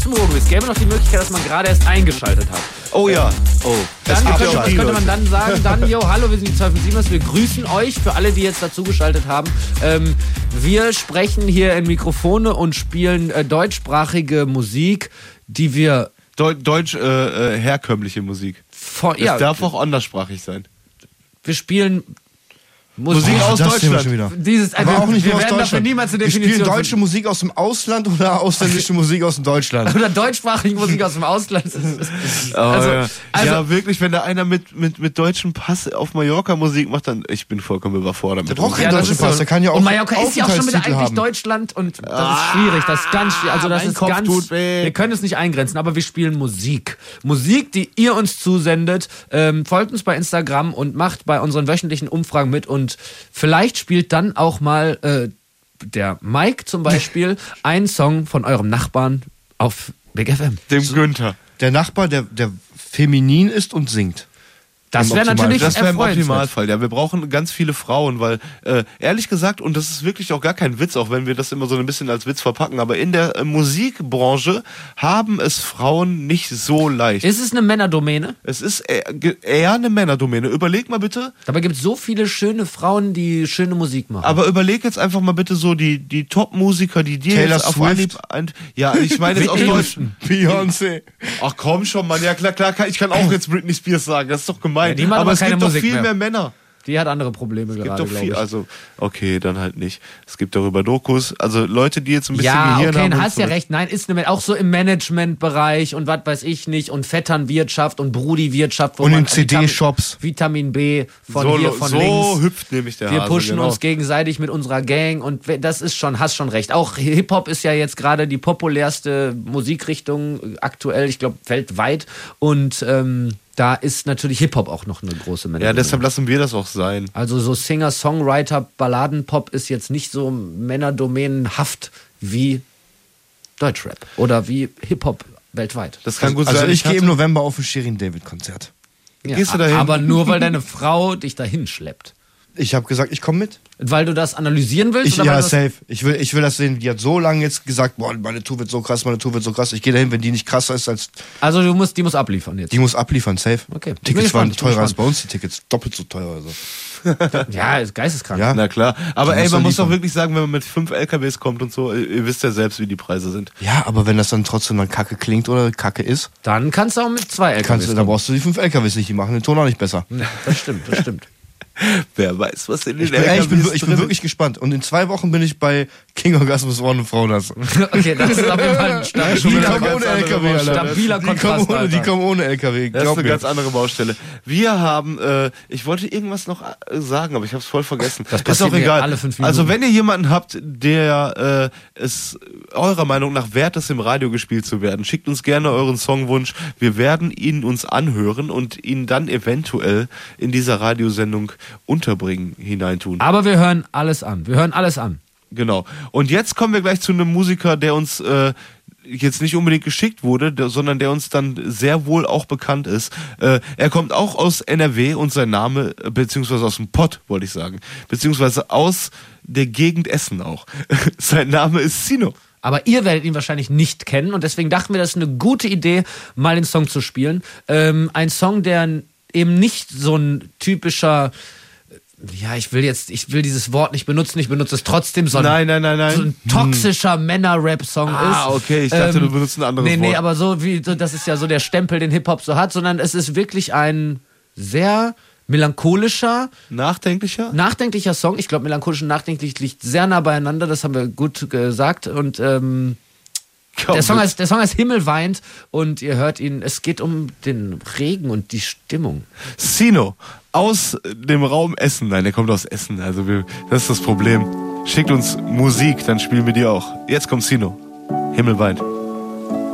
Es gäbe noch die Möglichkeit, dass man gerade erst eingeschaltet hat. Oh ja. Oh. Dann könnte man dann sagen, hallo, wir sind die 257ers, wir grüßen euch, für alle, die jetzt dazugeschaltet haben. Wir sprechen hier in Mikrofone und spielen deutschsprachige Musik, die wir... herkömmliche Musik. Es darf auch anderssprachig sein. Wir spielen... Musik aus Deutschland. Aber auch nicht wir nur aus werden dafür Deutschland. niemals eine Wir Definition spielen deutsche Musik aus dem Ausland oder ausländische Musik aus dem Deutschland. Oder deutschsprachige Musik aus dem Ausland. Ja, wirklich, wenn da einer mit deutschem Pass auf Mallorca Musik macht, dann ich bin vollkommen überfordert. Der braucht keinen deutschen Pass, der kann ja auch. Und Mallorca ist ja auch schon wieder eigentlich haben. Deutschland und das ist schwierig, das ist ganz schwierig. Also das ist ganz. Wir können es nicht eingrenzen, aber wir spielen Musik. Musik, die ihr uns zusendet. Folgt uns bei Instagram und macht bei unseren wöchentlichen Umfragen mit und vielleicht spielt dann auch mal der Mike zum Beispiel einen Song von eurem Nachbarn auf Big FM. Dem Günther. Der Nachbar, der feminin ist und singt. Das wäre natürlich Das wäre im Optimalfall. Ja, wir brauchen ganz viele Frauen, weil ehrlich gesagt, und das ist wirklich auch gar kein Witz, auch wenn wir das immer so ein bisschen als Witz verpacken, aber in der Musikbranche haben es Frauen nicht so leicht. Ist es eine Männerdomäne? Es ist eher eine Männerdomäne. Überleg mal bitte. Dabei gibt es so viele schöne Frauen, die schöne Musik machen. Aber überleg jetzt einfach mal bitte so die Top-Musiker, die dir Taylor jetzt auf Swift. Anhieb... Ja, ich meine jetzt aus Deutschland. Beyoncé. Ach komm schon, Mann. Ja klar, ich kann auch jetzt Britney Spears sagen. Das ist doch gemein. Ja, die machen aber es keine gibt doch Musik viel mehr. mehr Männer. Die hat andere Probleme gerade, Gibt doch glaube viel, ich. also okay, dann halt nicht. Es gibt darüber Dokus, also Leute, die jetzt ein bisschen ja, Gehirn haben. Ja, hast ja recht. Nein, ist auch so im Managementbereich und was weiß ich nicht und Vetternwirtschaft und Brudiwirtschaft. Und in CD-Shops. Vitamin B von so, hier, von so links. hüpft nämlich der Wir Hase, pushen genau. uns gegenseitig mit unserer Gang und das ist schon, hast schon recht. Auch Hip-Hop ist ja jetzt gerade die populärste Musikrichtung aktuell, ich glaube weltweit und da ist natürlich Hip-Hop auch noch eine große Männerdomäne. Ja, deshalb lassen wir das auch sein. Also so Singer, Songwriter, Balladenpop ist jetzt nicht so männerdomänenhaft wie Deutschrap oder wie Hip-Hop weltweit. Das kann gut Also sein. ich gehe im November auf ein Shirin David Konzert. Ja, Gehst du dahin? aber nur, weil deine Frau dich dahin schleppt. Ich habe gesagt, ich komme mit. Weil du das analysieren willst? oder weil Ja, du das safe. Ich will das sehen. Die hat so lange jetzt gesagt, boah, meine Tour wird so krass, meine Tour wird so krass. Ich gehe dahin, wenn die nicht krasser ist als... Also die muss abliefern jetzt. Die muss abliefern, safe. Okay. Tickets waren teurer als bei uns, die Tickets. Doppelt so teuer. Also. Ja, ist geisteskrank. Ja. Na klar. Aber Die ey, muss man er muss doch liefern. wirklich sagen, wenn man mit 5 LKWs kommt und so, ihr wisst ja selbst, wie die Preise sind. Ja, aber wenn das dann trotzdem dann kacke klingt oder kacke ist, Dann kannst du auch mit 2 LKWs dann brauchst du die 5 LKWs nicht, die machen den Ton auch nicht besser. kommen. Das stimmt. Wer weiß, was in den Ich LKWs bin wirklich gespannt. Und in 2 Wochen bin ich bei King Orgasmus One und Frauenhass. Okay, das ist auf jeden Fall ein Die kommen ohne LKW, Alter. stabiler Kontrast, Die Alter. kommen ohne LKW. Das ist Glaub eine mir. ganz andere Baustelle. Wir haben, ich wollte irgendwas noch sagen, aber ich habe es voll vergessen. Das ist passiert auch mir egal. alle 5 Minuten. Also wenn ihr jemanden habt, der es eurer Meinung nach wert ist, im Radio gespielt zu werden, schickt uns gerne euren Songwunsch. Wir werden ihn uns anhören und ihn dann eventuell in dieser Radiosendung unterbringen, hineintun. Aber wir hören alles an. Genau. Und jetzt kommen wir gleich zu einem Musiker, der uns jetzt nicht unbedingt geschickt wurde, sondern der uns dann sehr wohl auch bekannt ist. Er kommt auch aus NRW und sein Name, beziehungsweise aus dem Pott, wollte ich sagen, beziehungsweise aus der Gegend Essen auch. Sein Name ist Sino. Aber ihr werdet ihn wahrscheinlich nicht kennen und deswegen dachten wir, das ist eine gute Idee, mal den Song zu spielen. Ein Song, der eben nicht so ein typischer... Ja, ich will dieses Wort nicht benutzen, ich benutze es trotzdem, so ein, Nein. so ein toxischer Männer-Rap-Song ist. Ah, okay, ich dachte, du benutzt ein anderes Wort. Nee, aber so das ist ja so der Stempel, den Hip-Hop so hat, sondern es ist wirklich ein sehr melancholischer, nachdenklicher Song. Ich glaube, melancholisch und nachdenklich liegt sehr nah beieinander, das haben wir gut gesagt und der Song heißt Himmel weint und ihr hört ihn, es geht um den Regen und die Stimmung. Sino aus dem Raum Essen. Nein, der kommt aus Essen. Also das ist das Problem. Schickt uns Musik, dann spielen wir die auch. Jetzt kommt Sino. Himmel weint.